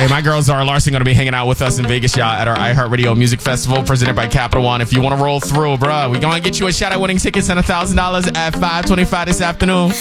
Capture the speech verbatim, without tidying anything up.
Hey, my girl Zara Larson going to be hanging out with us in Vegas, y'all, at our iHeartRadio Music Festival presented by Capital One. If you want to roll through, bruh, we're going to get you a shot at winning tickets and one thousand dollars at five twenty-five this afternoon.